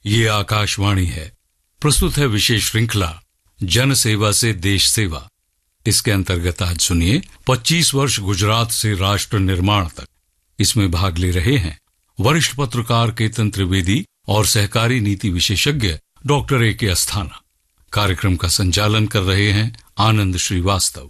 ये आकाशवाणी है। प्रस्तुत है विशेष श्रृंखला जन सेवा से देश सेवा। इसके अंतर्गत आज सुनिए 25 वर्ष गुजरात से राष्ट्र निर्माण तक। इसमें भाग ले रहे हैं वरिष्ठ पत्रकार केतन त्रिवेदी और सहकारी नीति विशेषज्ञ डॉक्टर ए.के. अस्थाना। कार्यक्रम का संचालन कर रहे हैं आनंद श्रीवास्तव।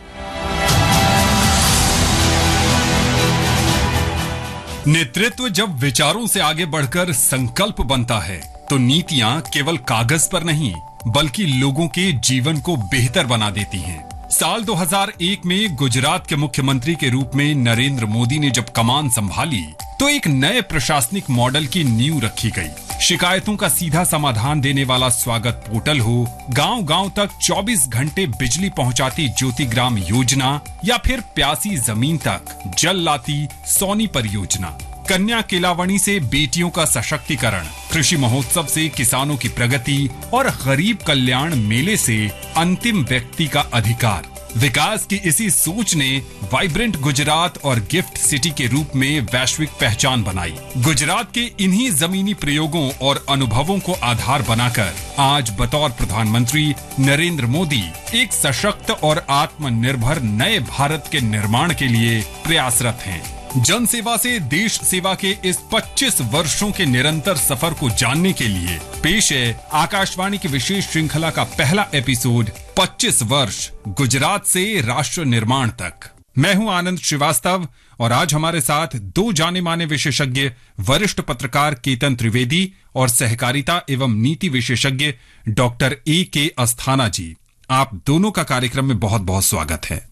नेतृत्व जब विचारों से आगे बढ़कर संकल्प बनता है तो नीतियां केवल कागज पर नहीं बल्कि लोगों के जीवन को बेहतर बना देती हैं। साल 2001 में गुजरात के मुख्यमंत्री के रूप में नरेंद्र मोदी ने जब कमान संभाली तो एक नए प्रशासनिक मॉडल की नींव रखी गई। शिकायतों का सीधा समाधान देने वाला स्वागत पोर्टल हो, गांव-गांव तक 24 घंटे बिजली पहुंचाती ज्योतिग्राम योजना या फिर प्यासी जमीन तक जल लाती सोनी परियोजना, कन्या केलावणी से बेटियों का सशक्तिकरण, कृषि महोत्सव से किसानों की प्रगति और गरीब कल्याण मेले से अंतिम व्यक्ति का अधिकार। विकास की इसी सोच ने वाइब्रेंट गुजरात और गिफ्ट सिटी के रूप में वैश्विक पहचान बनाई। गुजरात के इन्हीं जमीनी प्रयोगों और अनुभवों को आधार बनाकर आज बतौर प्रधानमंत्री नरेंद्र मोदी एक सशक्त और आत्मनिर्भर नए भारत के निर्माण के लिए प्रयासरत हैं। जन सेवा से देश सेवा के इस 25 वर्षों के निरंतर सफर को जानने के लिए पेश है आकाशवाणी की विशेष श्रृंखला का पहला एपिसोड 25 वर्ष गुजरात से राष्ट्र निर्माण तक। मैं हूं आनंद श्रीवास्तव और आज हमारे साथ दो जाने माने विशेषज्ञ वरिष्ठ पत्रकार केतन त्रिवेदी और सहकारिता एवं नीति विशेषज्ञ डॉक्टर ए.के. अस्थाना जी। आप दोनों का कार्यक्रम में बहुत बहुत स्वागत है।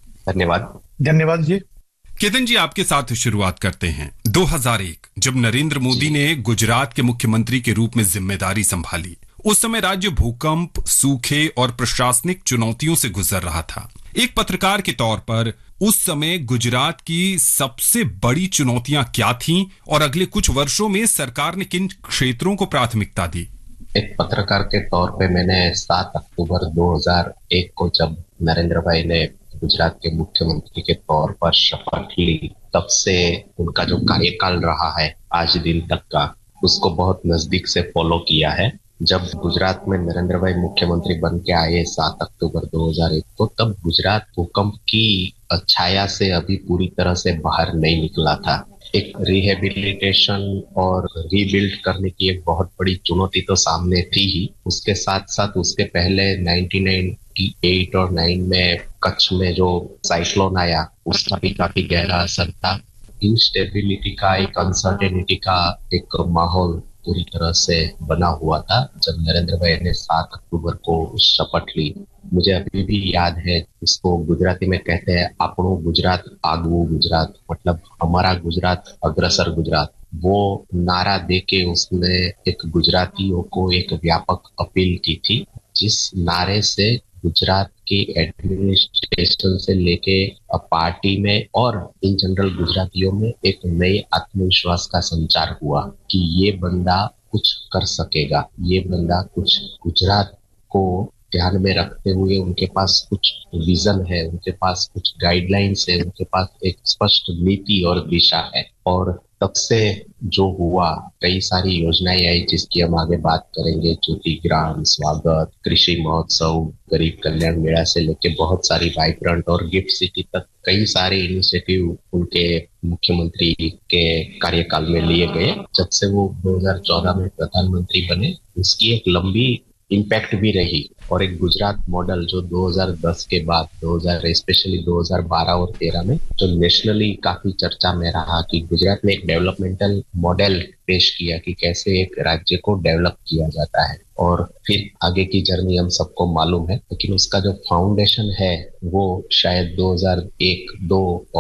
धन्यवाद जी। केतन जी, आपके साथ शुरुआत करते हैं। 2001 जब नरेंद्र मोदी ने गुजरात के मुख्यमंत्री के रूप में जिम्मेदारी संभाली, उस समय राज्य भूकंप, सूखे और प्रशासनिक चुनौतियों से गुजर रहा था। एक पत्रकार के तौर पर उस समय गुजरात की सबसे बड़ी चुनौतियां क्या थीं और अगले कुछ वर्षों में सरकार ने किन क्षेत्रों को प्राथमिकता दी? एक पत्रकार के तौर पे मैंने 7 अक्टूबर 2001 को जब नरेंद्र भाई ने गुजरात के मुख्यमंत्री के तौर पर शपथ ली, तब से उनका जो कार्यकाल रहा है आज दिन तक का, उसको बहुत नजदीक से फॉलो किया है। जब गुजरात में नरेंद्र भाई मुख्यमंत्री बन के आए 7 अक्टूबर 2001 को, तब गुजरात भूकंप की छाया से अभी पूरी तरह से बाहर नहीं निकला था। एक रिहेबिलिटेशन और रीबिल्ड करने की एक बहुत बड़ी चुनौती तो सामने थी ही। उसके साथ साथ उसके पहले 1998 और 9 में कच्छ में जो साइक्लोन आया, उसका भी काफी गहरा असर था। इंस्टेबिलिटी का, एक अनसर्टेनिटी का एक माहौल पूरी तरह से बना हुआ था जब नरेंद्र भाई ने 7 अक्टूबर को शपथ ली। मुझे अभी भी याद है, इसको गुजराती में कहते हैं आपनो गुजरात आगवू गुजरात, मतलब हमारा गुजरात अग्रसर गुजरात। वो नारा देके उसने एक गुजरातियों को एक व्यापक अपील की थी, जिस नारे से गुजरात के एडमिनिस्ट्रेशन से लेके पार्टी में और इन जनरल गुजरातियों में एक नए आत्मविश्वास का संचार हुआ कि ये बंदा कुछ कर सकेगा, ये बंदा कुछ गुजरात को ध्यान में रखते हुए उनके पास कुछ विजन है, उनके पास कुछ गाइडलाइंस है, उनके पास एक स्पष्ट नीति और दिशा है। और तब से जो हुआ, कई सारी योजनाएं आई जिसकी हम आगे बात करेंगे। ज्योतिग्राम, स्वागत, कृषि महोत्सव, गरीब कल्याण मेला से लेके बहुत सारी वाइब्रेंट और गिफ्ट सिटी तक कई सारे इनिशिएटिव उनके मुख्यमंत्री के कार्यकाल में लिए गए। जब से वो 2014 में प्रधानमंत्री बने, उसकी एक लंबी इम्पैक्ट भी रही। और एक गुजरात मॉडल जो 2010 के बाद 2000 स्पेशली 2012 और 13 में जो नेशनली काफी चर्चा में रहा कि गुजरात ने एक डेवलपमेंटल मॉडल पेश किया कि कैसे एक राज्य को डेवलप किया जाता है। और फिर आगे की जर्नी हम सबको मालूम है, लेकिन उसका जो फाउंडेशन है वो शायद 2001, 2